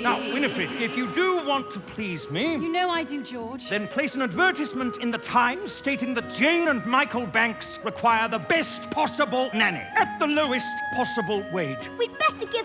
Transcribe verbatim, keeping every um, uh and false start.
Now, Winifred, if you do want to please me, You know I do, George. then place an advertisement in the Times stating that Jane and Michael Banks require the best possible nanny at the lowest possible wage. We'd better give